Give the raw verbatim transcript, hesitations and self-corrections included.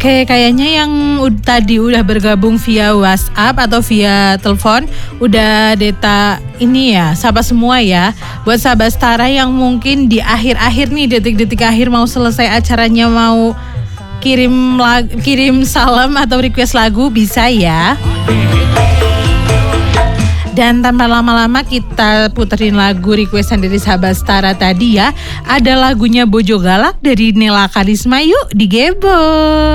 Oke, kayaknya yang ud- tadi udah bergabung via WhatsApp atau via telepon udah Deta ini ya, sapa semua ya. Buat sahabat Setara yang mungkin di akhir-akhir nih, detik-detik akhir mau selesai acaranya, mau kirim lag- kirim salam atau request lagu bisa ya. Dan tanpa lama-lama kita puterin lagu requestan dari sahabat Setara tadi ya. Ada lagunya Bojo Galak dari Nela Karisma, yuk digebo.